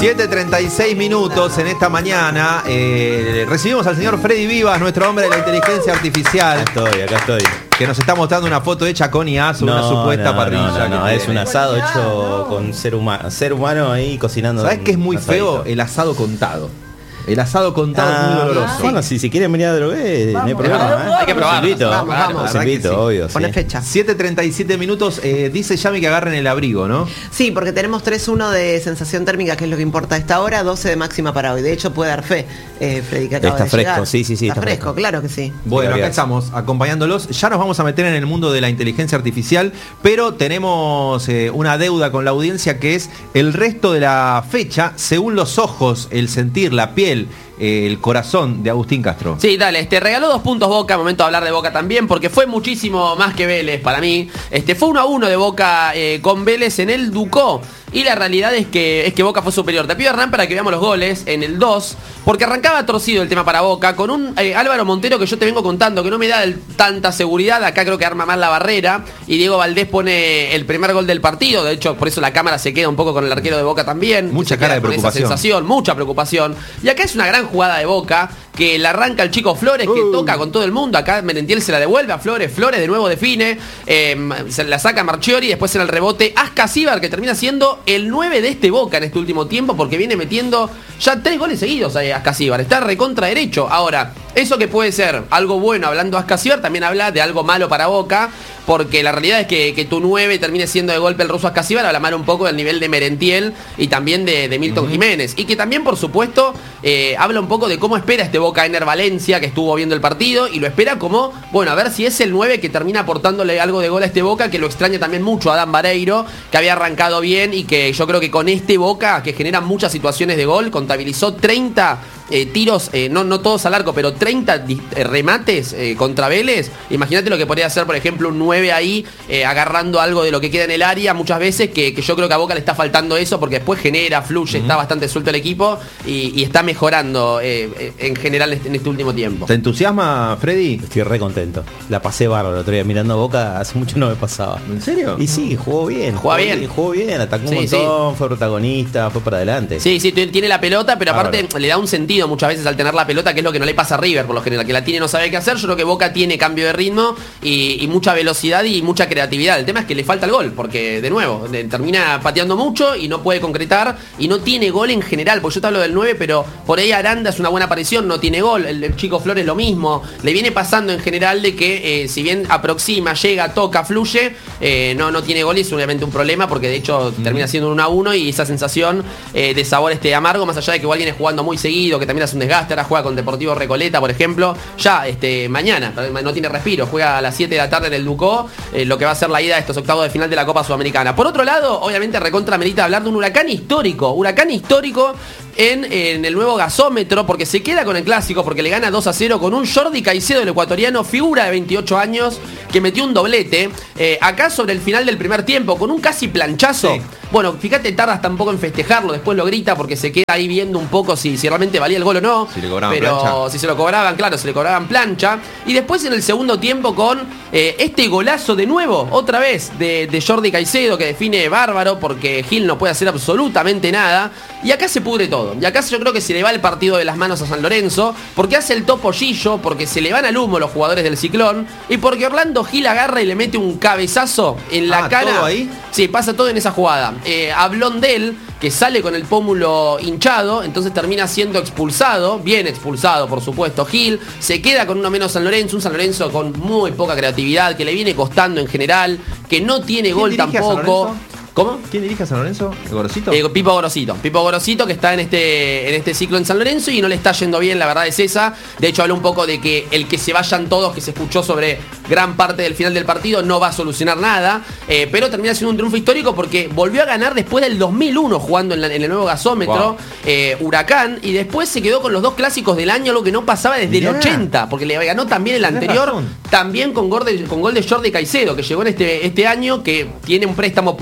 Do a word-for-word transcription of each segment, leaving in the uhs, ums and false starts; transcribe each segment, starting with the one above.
siete treinta y seis minutos en esta mañana. Eh, recibimos al señor Freddy Vivas, nuestro hombre de la inteligencia artificial. Acá estoy, acá estoy. Que nos está mostrando una foto hecha con I A sobre no, una supuesta no, parrilla. No, no, no que es un asado hecho con ser humano, ser humano ahí cocinando. ¿Sabes qué es muy feo? El asado contado. El asado contado ah, es muy doloroso. Bueno, si, si quieren venir a drogué, no hay problema. Vamos, ¿eh? hay que probarlo. Los invito, vamos, vamos. los invito, sí. obvio. Pone sí. fecha. siete treinta y siete minutos. Eh, dice Yami que agarren el abrigo, ¿no? Sí, porque tenemos tres uno de sensación térmica, que es lo que importa a esta hora, doce de máxima para hoy. De hecho, puede dar fe, eh, Freddy, que acaba está de fresco, llegar. sí, sí, sí. Está, está fresco, fresco, claro que sí. Bueno, sí, acá estamos acompañándolos. Ya nos vamos a meter en el mundo de la inteligencia artificial, pero tenemos eh, una deuda con la audiencia, que es el resto de la fecha, según los ojos, el sentir, la piel, eh, el corazón de Agustín Castro. Sí, dale, te regaló dos puntos Boca, momento de hablar de Boca también, porque fue muchísimo más que Vélez para mí. Este fue uno a uno de Boca eh, con Vélez en el Ducó. Y la realidad es que, es que Boca fue superior. Te pido, Hernán, para que veamos los goles en el dos, porque arrancaba torcido el tema para Boca, con un eh, Álvaro Montero que yo te vengo contando, que no me da el, tanta seguridad. Acá creo que arma más la barrera, y Diego Valdés pone el primer gol del partido. De hecho, por eso la cámara se queda un poco con el arquero de Boca también. Mucha cara de preocupación. Esa sensación, mucha preocupación. Y acá es una gran jugada de Boca, que la arranca el chico Flores, que uh. toca con todo el mundo. Acá Merentiel se la devuelve a Flores, Flores de nuevo define, eh, se la saca Marchiori, después en el rebote Ascasíbar, que termina siendo el nueve de este Boca en este último tiempo, porque viene metiendo ya tres goles seguidos a Ascasíbar, está recontra derecho. Ahora, eso que puede ser algo bueno hablando Ascasíbar, también habla de algo malo para Boca, porque la realidad es que, que tu nueve termine siendo de golpe el ruso Ascasíbar, habla mal un poco del nivel de Merentiel y también de, de Milton uh-huh. Jiménez, y que también, por supuesto, eh, habla un poco de cómo espera este Boca Ener Valencia, que estuvo viendo el partido, y lo espera como, bueno, a ver si es el nueve que termina aportándole algo de gol a este Boca, que lo extraña también mucho a Adán Vareiro, que había arrancado bien, y que yo creo que con este Boca, que genera muchas situaciones de gol, contabilizó treinta eh, tiros, eh, no, no todos al arco, pero treinta eh, remates eh, contra Vélez. Imagínate lo que podría hacer, por ejemplo, un nueve ahí, eh, agarrando algo de lo que queda en el área muchas veces, que, que yo creo que a Boca le está faltando eso, porque después genera, fluye, uh-huh. está bastante suelto el equipo, y, y está mejorando eh, en general en este último tiempo. ¿Te entusiasma, Freddy? Estoy re contento. La pasé bárbaro el otro día mirando a Boca, hace mucho no me pasaba. ¿En serio? Y sí, jugó bien. Jugó bien. Jugó bien, atacó sí, un montón, sí. fue protagonista, fue para adelante. Sí, sí, tiene la pelota, pero aparte bárbaro. Le da un sentido muchas veces al tener la pelota, que es lo que no le pasa a River por lo general, que la tiene y no sabe qué hacer. Yo creo que Boca tiene cambio de ritmo y, y mucha velocidad y mucha creatividad. El tema es que le falta el gol, porque de nuevo, de, termina pateando mucho y no puede concretar, y no tiene gol en general, porque yo te hablo del nueve, pero por ahí Aranda es una buena aparición, no tiene gol. El, el chico Flores lo mismo. Le viene pasando en general de que eh, si bien aproxima, llega, toca, fluye, eh, no, no tiene gol, y es obviamente un problema, porque de hecho mm. termina siendo un uno a uno, y esa sensación eh, de sabor este amargo, más allá de que igual viene jugando muy seguido, que también hace un desgaste. Ahora juega con Deportivo Recoleta, por ejemplo, ya este mañana, no tiene respiro, juega a las siete de la tarde en el Ducó, eh, lo que va a ser la ida de estos octavos de final de la Copa Sudamericana. Por otro lado, obviamente recontra merita hablar de un huracán histórico, huracán histórico en, en el nuevo gasómetro, porque se queda con el clásico, porque le gana dos a cero con un Jordi Caicedo, el ecuatoriano, figura de veintiocho años, que metió un doblete, eh, acá sobre el final del primer tiempo, con un casi planchazo. Sí. Bueno, fíjate, tarda hasta un poco en festejarlo, después lo grita porque se queda ahí viendo un poco si, si realmente valía el gol o no. Si le cobraban pero plancha. Si se lo cobraban, claro, se le cobraban plancha. Y después en el segundo tiempo con eh, este golazo de nuevo, otra vez, de, de Jordi Caicedo, que define bárbaro, porque Gil no puede hacer absolutamente nada. Y acá se pudre todo. Y acá yo creo que se le va el partido de las manos a San Lorenzo, porque hace el topo Gillo, porque se le van al humo los jugadores del Ciclón, y porque Orlando Gil agarra y le mete un cabezazo en la ah, cara. ¿todo ahí? Sí, pasa todo en esa jugada. Eh, a Blondel, que sale con el pómulo hinchado, entonces termina siendo expulsado, bien expulsado por supuesto Gil, se queda con uno menos San Lorenzo, un San Lorenzo con muy poca creatividad, que le viene costando en general, que no tiene gol tampoco. ¿Cómo? ¿Quién dirige a San Lorenzo? ¿Gorosito? Eh, Pipo Gorosito. Pipo Gorosito, que está en este, en este ciclo en San Lorenzo y no le está yendo bien, la verdad es esa. De hecho, habló un poco de que el que se vayan todos, que se escuchó sobre gran parte del final del partido, no va a solucionar nada. Eh, pero termina siendo un triunfo histórico porque volvió a ganar después del dos mil uno jugando en, la, en el nuevo gasómetro, wow. eh, Huracán, y después se quedó con los dos clásicos del año, algo que no pasaba desde yeah. el ochenta, porque le ganó también el anterior, también con gol, de, con gol de Jordi Caicedo, que llegó en este, este año, que tiene un préstamo por un año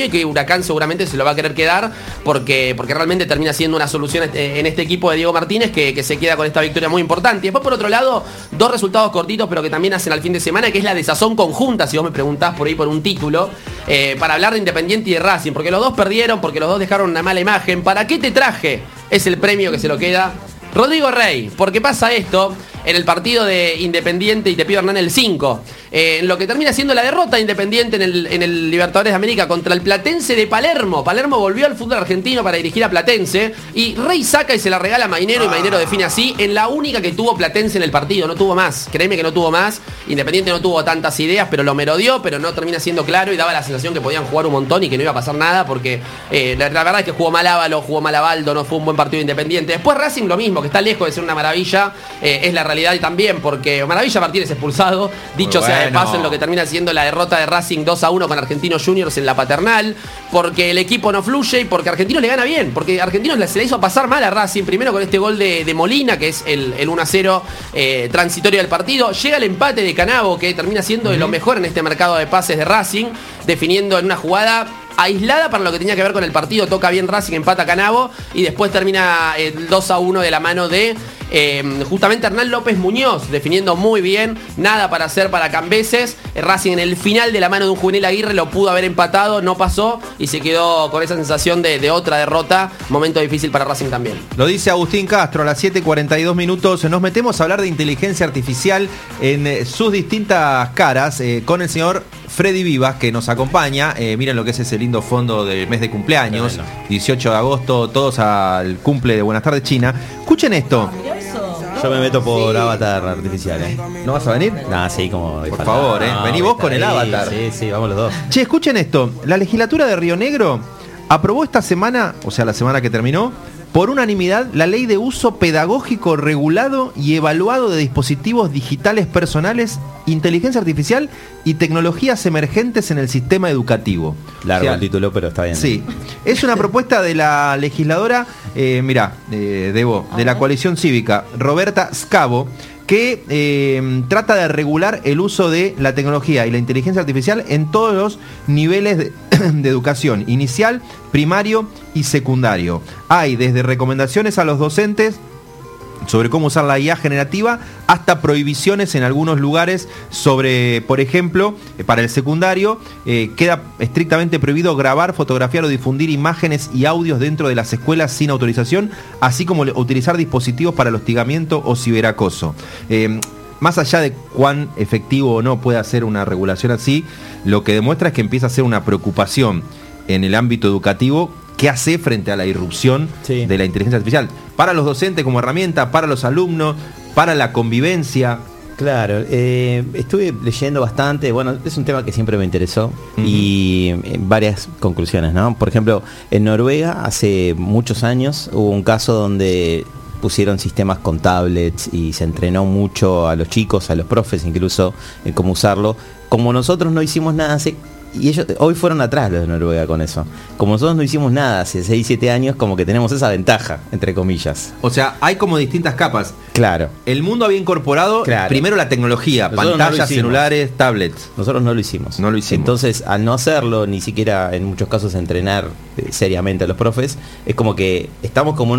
año y que Huracán seguramente se lo va a querer quedar porque, porque realmente termina siendo una solución en este equipo de Diego Martínez que, que se queda con esta victoria muy importante. Y después, por otro lado, dos resultados cortitos pero que también hacen al fin de semana, que es la desazón conjunta, si vos me preguntás por ahí por un título, eh, para hablar de Independiente y de Racing, porque los dos perdieron, porque los dos dejaron una mala imagen. ¿Para qué te traje? Es el premio que se lo queda Rodrigo Rey, porque pasa esto en el partido de Independiente y te pido Hernán el cinco. Eh, en lo que termina siendo la derrota de Independiente en el, en el Libertadores de América contra el Platense de Palermo. Palermo volvió al fútbol argentino para dirigir a Platense y Rey saca y se la regala a Mainero y Mainero define así en la única que tuvo Platense en el partido. No tuvo más, créeme que no tuvo más. Independiente no tuvo tantas ideas, pero lo merodeó, pero no termina siendo claro y daba la sensación que podían jugar un montón y que no iba a pasar nada porque eh, la, la verdad es que jugó mal Ávalo, jugó mal Abaldo, no fue un buen partido de Independiente. Después Racing lo mismo, que está lejos de ser una maravilla, eh, es la realidad y también porque Maravilla Martínez expulsado, dicho Muy sea bueno. de paso en lo que termina siendo la derrota de Racing dos a uno con Argentinos Juniors en la Paternal, porque el equipo no fluye y porque Argentinos le gana bien, porque Argentinos se le hizo pasar mal a Racing, primero con este gol de, de Molina, que es el, el uno a cero eh, transitorio del partido, llega el empate de Canavo, que termina siendo de lo mejor en este mercado de pases de Racing, definiendo en una jugada aislada para lo que tenía que ver con el partido, toca bien Racing, empata Canavo y después termina el dos a uno de la mano de eh, justamente Hernán López Muñoz, definiendo muy bien, nada para hacer para Cambeses. Racing en el final de la mano de un juvenil Aguirre lo pudo haber empatado, no pasó y se quedó con esa sensación de, de otra derrota, momento difícil para Racing también. Lo dice Agustín Castro a las siete cuarenta y dos minutos. Nos metemos a hablar de inteligencia artificial en eh, sus distintas caras eh, con el señor Freddy Vivas, que nos acompaña. Eh, miren lo que es ese lindo fondo del mes de cumpleaños. Bueno. dieciocho de agosto, todos al cumple de Buenas tardes China. Escuchen esto. Yo me meto por avatar artificial, ¿eh? ¿No vas a venir? Nah, sí, como... Por favor, ¿eh? Vení vos con el avatar. Sí, sí, vamos los dos. Che, escuchen esto. La legislatura de Río Negro aprobó esta semana, o sea, la semana que terminó, por unanimidad la ley de uso pedagógico regulado y evaluado de dispositivos digitales personales, inteligencia artificial y tecnologías emergentes en el sistema educativo. Largo O sea, el título, pero está bien. Sí, es una propuesta de la legisladora, eh, mirá, eh, Debo, de la coalición cívica, Roberta Scavo, que eh, trata de regular el uso de la tecnología y la inteligencia artificial en todos los niveles de, de educación, inicial, primario y secundario. Hay desde recomendaciones a los docentes sobre cómo usar la I A generativa hasta prohibiciones en algunos lugares sobre, por ejemplo, eh, para el secundario eh, queda estrictamente prohibido grabar, fotografiar o difundir imágenes y audios dentro de las escuelas sin autorización, así como le- utilizar dispositivos para el hostigamiento o ciberacoso. Eh, Más allá de cuán efectivo o no pueda ser una regulación así, lo que demuestra es que empieza a ser una preocupación en el ámbito educativo. ¿Qué hace frente a la irrupción Sí. de la inteligencia artificial? Para los docentes como herramienta, para los alumnos, para la convivencia. Claro, eh, estuve leyendo bastante, bueno, es un tema que siempre me interesó Ujú. y eh, varias conclusiones, ¿no? Por ejemplo, en Noruega hace muchos años hubo un caso donde pusieron sistemas con tablets y se entrenó mucho a los chicos, a los profes incluso, en cómo usarlo. Como nosotros no hicimos nada hace... Y ellos hoy fueron atrás los de Noruega con eso. Como nosotros no hicimos nada hace seis, siete años, como que tenemos esa ventaja, entre comillas. O sea, hay como distintas capas. Claro. El mundo había incorporado Claro. primero la tecnología, Nosotros no lo pantallas, hicimos. celulares, tablets. Nosotros no lo hicimos. No lo hicimos. Entonces, al no hacerlo, ni siquiera en muchos casos entrenar eh, seriamente a los profes, es como que estamos como en